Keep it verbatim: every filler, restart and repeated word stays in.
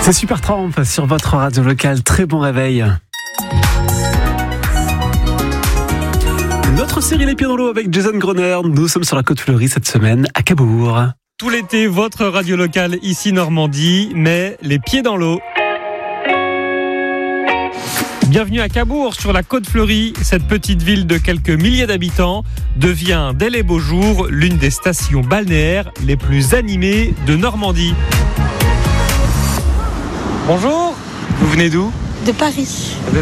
C'est Super Tramp sur votre radio locale. Très bon réveil. Notre série Les Pieds dans l'eau avec Jason Groner. Nous sommes sur la Côte Fleurie cette semaine à Cabourg. Tout l'été, votre radio locale ici Normandie, mais les pieds dans l'eau. Bienvenue à Cabourg sur la Côte Fleurie. Cette petite ville de quelques milliers d'habitants devient dès les beaux jours l'une des stations balnéaires les plus animées de Normandie. Bonjour, vous venez d'où ? De Paris. Vous